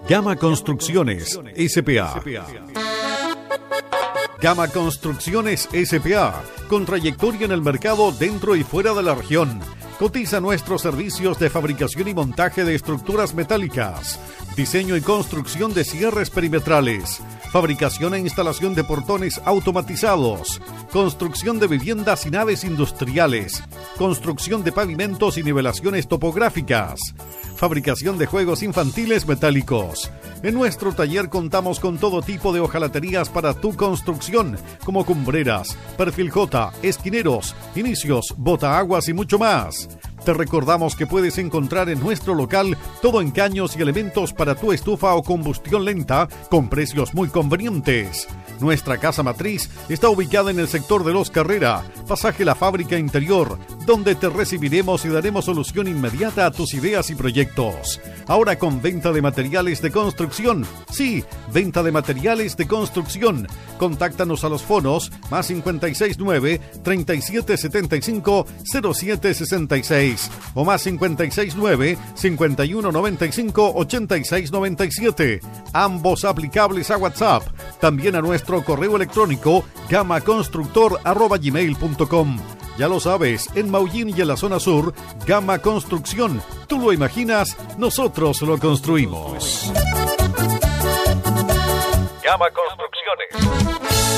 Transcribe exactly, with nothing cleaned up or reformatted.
Gama Construcciones S P A. Gama Construcciones S P A, con trayectoria en el mercado dentro y fuera de la región. Cotiza nuestros servicios de fabricación y montaje de estructuras metálicas, diseño y construcción de cierres perimetrales, fabricación e instalación de portones automatizados, construcción de viviendas y naves industriales, construcción de pavimentos y nivelaciones topográficas, fabricación de juegos infantiles metálicos. En nuestro taller contamos con todo tipo de hojalaterías para tu construcción, como cumbreras, perfil J, esquineros, inicios, botaaguas y mucho más. Te recordamos que puedes encontrar en nuestro local todo en caños y elementos para tu estufa o combustión lenta con precios muy convenientes. Nuestra casa matriz está ubicada en el sector de Los Carrera, pasaje La Fábrica Interior, donde te recibiremos y daremos solución inmediata a tus ideas y proyectos. Ahora con venta de materiales de construcción. Sí, venta de materiales de construcción. Contáctanos a los fonos más cincuenta y seis nueve, treinta y siete setenta y cinco, cero siete sesenta y seis o más cincuenta y seis nueve, cincuenta y uno noventa y cinco, ochenta y seis noventa y siete. Ambos aplicables a WhatsApp. También a nuestro correo electrónico gamaconstructor arroba gmail punto com. Ya lo sabes, en Maullín y en la zona sur, Gama Construcción. Tú lo imaginas, nosotros lo construimos. Gama Construcciones.